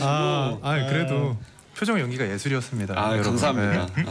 놀라가지고. 그래도 표정 연기가 예술이었습니다. 여러분. 감사합니다. 네.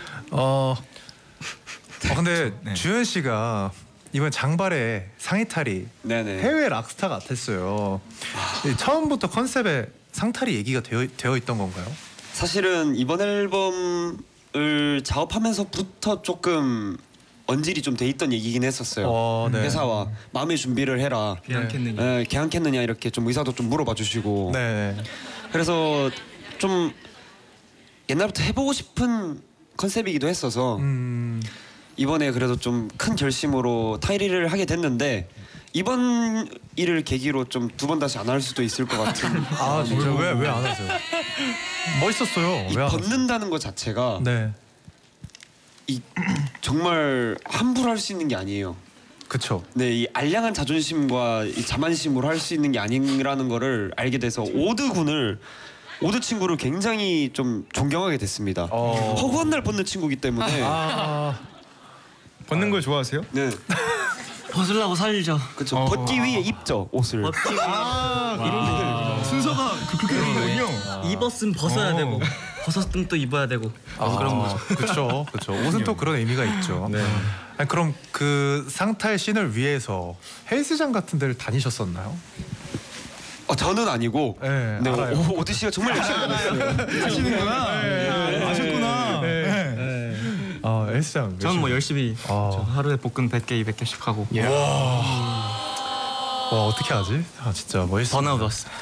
근데 네. 주현 씨가 이번 장발에 상의탈이 네네. 해외 락스타 같았어요. 처음부터 컨셉에 상탈이 얘기가 되어 있던 건가요? 사실은 이번 앨범을 작업하면서부터 조금 언질이 좀 돼 있던 얘기긴 했었어요. 네. 회사와 마음의 준비를 해라. 개항했느냐? 네, 개항했느냐 이렇게 좀 의사도 좀 물어봐 주시고. 네. 그래서 좀 옛날부터 해보고 싶은 컨셉이기도 했어서 이번에 그래도 좀 큰 결심으로 타이리를 하게 됐는데 이번 일을 계기로 좀 두 번 다시 안 할 수도 있을 것 같은. 진짜 왜 안 하세요? 멋있었어요. 이 벗는다는 것 자체가 네. 이 정말 함부로 할 수 있는 게 아니에요. 그쵸. 네, 이 알량한 자존심과 이 자만심으로 할 수 있는 게 아니라는 거를 알게 돼서 오드 친구를 굉장히 좀 존경하게 됐습니다. 허구한 날 벗는 친구이기 때문에. 벗는 걸 좋아하세요? 네. 벗으려고 살죠. 그렇죠. 벗기 위해 입죠 옷을. 벗기 위해. 순서가 그렇게 되는군요. 입었으면 벗어야 되고 벗었으면 또 입어야 되고 그런 거죠. 그렇죠. 옷은 또 그런 의미가 있죠. 네. 아니, 그럼 그 상탈 씬을 위해서 헬스장 같은 데를 다니셨었나요? 저는 아니고. 네, 네, 알아요. 오드 씨가 정말 열심히 다녔어요. 하시는구나. 아셨구나. 헬스장. 저는 뭐 열심히 저 하루에 복근 100개, 200개씩 하고. 와, 어떻게 하지? 진짜 멋있어. 번아웃 왔습니다.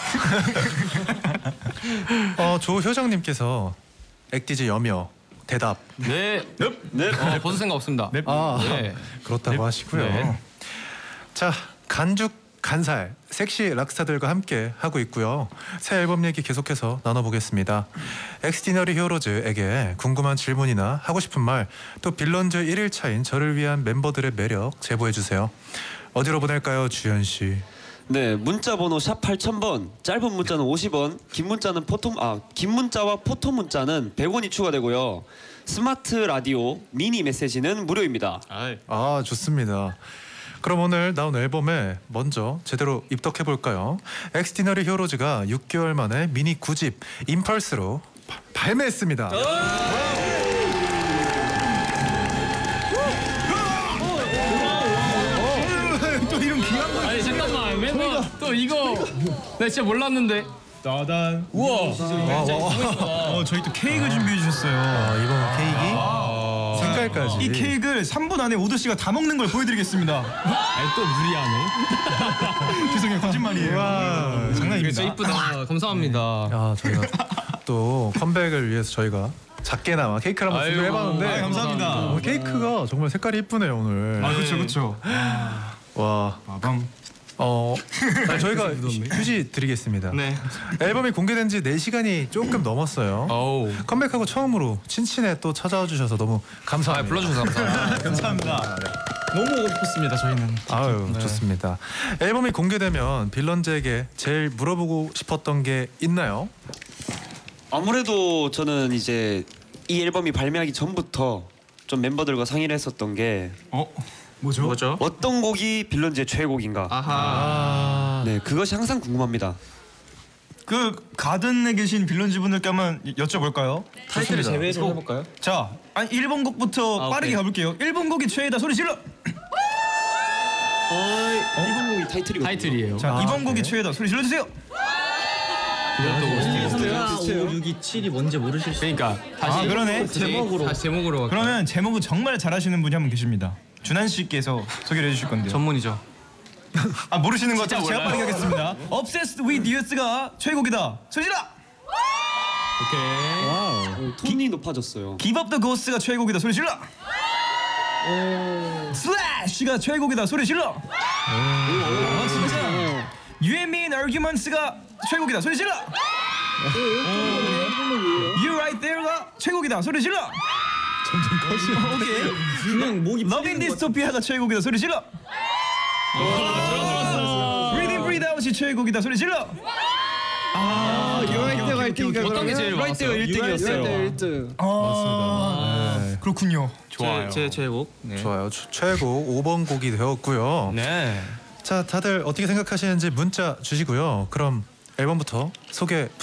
조효정님께서 액디즈 여며 대답. 네. 벗을 생각 없습니다. 네. 그렇다고 하시고요. 네. 자, 간살 섹시 락스타들과 함께 하고 있고요. 새 앨범 얘기 계속해서 나눠보겠습니다. 엑스디너리 히어로즈에게 궁금한 질문이나 하고 싶은 말, 또 빌런즈 1일차인 저를 위한 멤버들의 매력 제보해주세요. 어디로 보낼까요, 주현 씨? 네, 문자 번호 샵 8000번, 짧은 문자는 50원, 긴 문자와 포토 문자는 100원이 추가되고요. 스마트 라디오 미니 메시지는 무료입니다. 좋습니다. 그럼 오늘 나온 앨범에 먼저 제대로 입덕해볼까요? 엑스디너리 히어로즈가 6개월 만에 미니 9집 임펄스로 발매했습니다. 또 이런 귀한 거. 아니 잠깐만 멤버 또 이거 나 진짜 몰랐는데. 따단. 우와. 저희 또 케이크 준비해 주셨어요. 이번 케이크 색깔까지. 이 케이크를 3분 안에 오드 씨가 다 먹는 걸 보여드리겠습니다. 아니 또 무리하네. 죄송해요, 거짓말이에요. 장난입니다. 진짜 이쁘다. 감사합니다. 저희가 또 컴백을 위해서 저희가 작게나마 케이크를 한번 준비해봤는데 감사합니다. 케이크가 정말 색깔이 이쁘네요 오늘. 그렇죠. 와. 저희가 휴지 드리겠습니다. 네. 앨범이 공개된 지 4시간이 조금 넘었어요. 컴백하고 처음으로 친친에 또 찾아와 주셔서 너무 감사합니다. 불러주셔서 감사합니다. 감사합니다. 너무 오고 싶었습니다. 저희는. 좋습니다. 앨범이 공개되면 빌런즈에게 제일 물어보고 싶었던 게 있나요? 아무래도 저는 이제 이 앨범이 발매하기 전부터 좀 멤버들과 상의를 했었던 게 뭐죠? 어떤 곡이 빌런즈의 최애곡인가. 네, 그것이 항상 궁금합니다. 그 가든에 계신 빌런즈 분들께 한번 여쭤볼까요? 타이틀을 제외해서 해볼까요? 자, 1번 곡부터 빠르게 오케이. 가볼게요. 1번 곡이 최애다 소리 질러. 1번 곡이 타이틀이거든요. 타이틀이에요. 자, 2번 곡이 최애다 소리 질러주세요. 4, 5, 6이 7이 뭔지 모르실 수. 그러니까 다시 그러네. 제목으로. 다시 제목으로 갈까요? 그러면 제목은 정말 잘하시는 분이 한 분 계십니다. 준한 씨께서 소개를 해주실 건데요. 전문이죠. 모르시는 것 같아서 제가 몰라요. 빠르게 하겠습니다. Obsessed with You가 최애곡이다 소리 질러. 오케이. 톤이 높아졌어요. Give up the Ghost가 최애곡이다 소리 질러. Slash가 최애곡이다 소리 질러. 진짜. You and me in Arguments가 최애곡이다 소리 질러. You right there가 최애곡이다 소리 질러. 점점 커지네. 오케이. 그냥 목이 Love in Dystopia가 최애곡이다 소리 질러. Breathe in Breathe Out이 최애곡이다 소리 질러. 어떤 게 제일 라이트가 많았어요? 1등이었어요. 맞습니다. 그렇군요. 좋아요. 제 최애곡. 네. 좋아요. 최애곡 5번 곡이 되었고요. 네. 자, 다들 어떻게 생각하시는지 문자 주시고요. 그럼 앨범부터 소개